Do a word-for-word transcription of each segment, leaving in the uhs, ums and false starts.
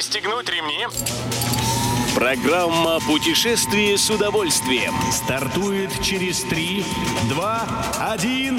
Пристегнуть ремни. Программа «Путешествие с удовольствием» стартует через три, два, один.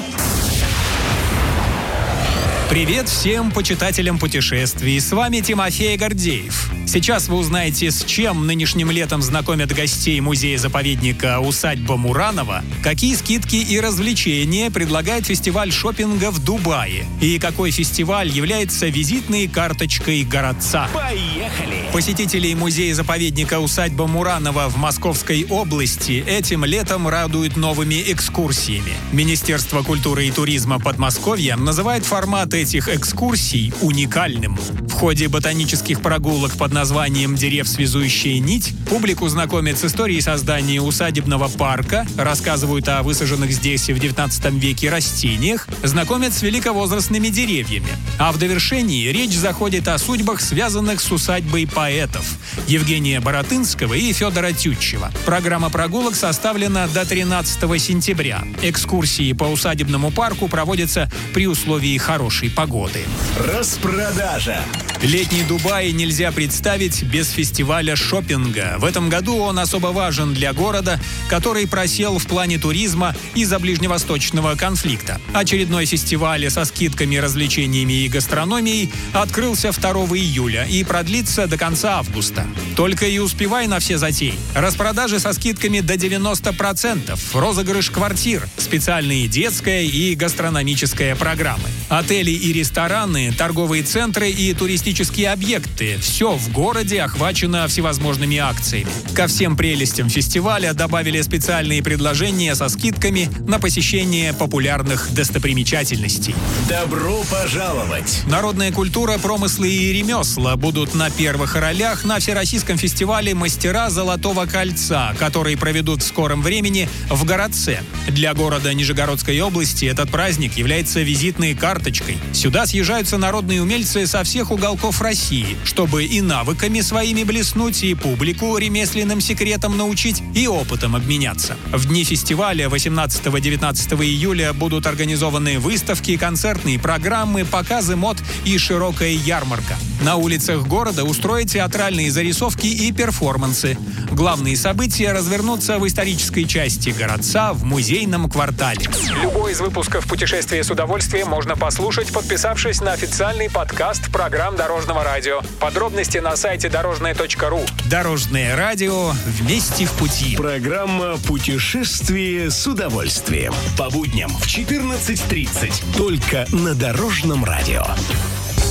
Привет всем почитателям путешествий. С вами Тимофей Гордеев. Сейчас вы узнаете, с чем нынешним летом знакомят гостей музея-заповедника «Усадьба Муранова», какие скидки и развлечения предлагает фестиваль шопинга в Дубае, и какой фестиваль является визитной карточкой городца. Поехали! Посетителей музея-заповедника «Усадьба Муранова» в Московской области этим летом радуют новыми экскурсиями. Министерство культуры и туризма Подмосковья называет формат этих экскурсий уникальным. В ходе ботанических прогулок под названием «Дерев-связующая нить» публику знакомят с историей создания усадебного парка, рассказывают о высаженных здесь в девятнадцатом веке растениях, знакомят с великовозрастными деревьями. А в довершении речь заходит о судьбах, связанных с усадьбой поэтов Евгения Баратынского и Федора Тютчева. Программа прогулок составлена до тринадцатого сентября. Экскурсии по усадебному парку проводятся при условии хорошей погоды. Распродажа. Летний Дубай нельзя представить без фестиваля шопинга. В этом году он особо важен для города, который просел в плане туризма из-за ближневосточного конфликта. Очередной фестиваль со скидками, развлечениями и гастрономией открылся второго июля и продлится до конца августа. Только и успевай на все затеи. Распродажи со скидками до девяноста процентов, розыгрыш квартир, специальные детская и гастрономическая программы. Отели и рестораны, торговые центры и туристические объекты – все в городе охвачено всевозможными акциями. Ко всем прелестям фестиваля добавили специальные предложения со скидками на посещение популярных достопримечательностей. Добро пожаловать! Народная культура, промыслы и ремесла будут на первых ролях на Всероссийском фестивале «Мастера Золотого кольца», который проведут в скором времени в Городце. Для города Нижегородской области этот праздник является визитной карточкой. Сюда съезжаются народные умельцы со всех уголков России, чтобы и навыками своими блеснуть, и публику ремесленным секретам научить, и опытом обменяться. В дни фестиваля восемнадцатого-девятнадцатого июля будут организованы выставки, концертные программы, показы мод и широкая ярмарка. На улицах города устроят театральные зарисовки и перформансы. Главные события развернутся в исторической части Городца в музейном квартале. Любой из выпусков «Путешествия с удовольствием» можно послушать, подписавшись на официальный подкаст программ Дорожного радио. Подробности на сайте дорожное точка ру. Дорожное радио. Вместе в пути. Программа «Путешествие с удовольствием». По будням в четырнадцать тридцать. Только на Дорожном радио.